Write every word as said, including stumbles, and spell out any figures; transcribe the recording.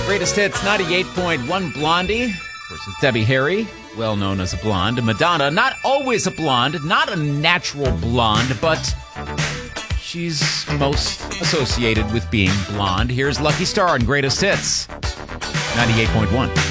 Greatest hits, ninety-eight point one Blondie. Of course, it's Debbie Harry, well known as a blonde. Madonna, not always a blonde, not a natural blonde, but she's most associated with being blonde. Here's Lucky Star on Greatest Hits, ninety-eight point one.